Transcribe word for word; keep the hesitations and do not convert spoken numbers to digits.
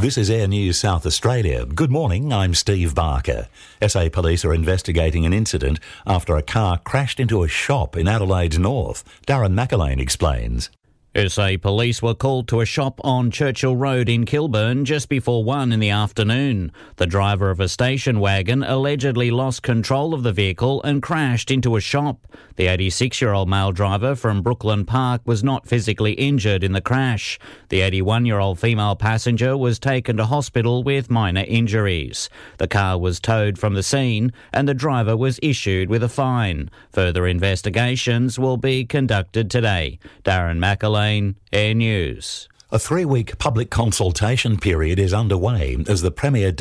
This is Air News South Australia. Good morning, I'm Steve Barker. S A Police are investigating an incident after a car crashed into a shop in Adelaide's north. Darren McElwain explains. S A Police were called to a shop on Churchill Road in Kilburn just before one in the afternoon. The driver of a station wagon allegedly lost control of the vehicle and crashed into a shop. The eighty-six-year-old male driver from Brooklyn Park was not physically injured in the crash. The eighty-one-year-old female passenger was taken to hospital with minor injuries. The car was towed from the scene and the driver was issued with a fine. Further investigations will be conducted today. Darren McElwain, Air News. A three-week public consultation period is underway as the Premier